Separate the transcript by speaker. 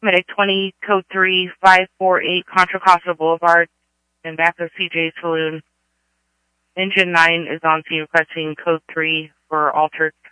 Speaker 1: Medic 20, code 3548, Contra Costa Boulevard, in back of CJ Saloon. Engine 9 is on scene requesting code 3 for altered